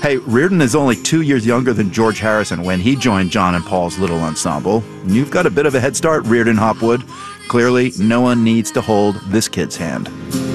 Hey, Reardon is only 2 years younger than George Harrison when he joined John and Paul's little ensemble. You've got a bit of a head start, Reardon Hopwood. Clearly, no one needs to hold this kid's hand.